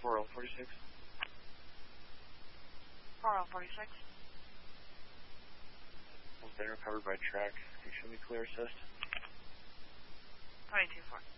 4L46. 4L46. Has been recovered by track. Can you show me clear assist? 22-4.